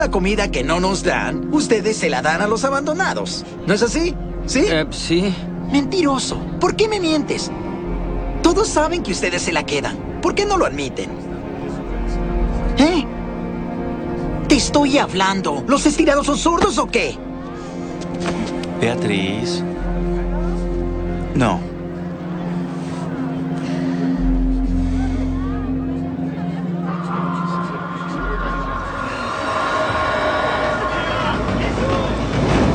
La comida que no nos dan, ustedes se la dan a los abandonados. ¿No es así? ¿Sí? Sí. Mentiroso. ¿Por qué me mientes? Todos saben que ustedes se la quedan. ¿Por qué no lo admiten? ¿Eh? Te estoy hablando. ¿Los estirados son sordos o qué? Beatriz. No.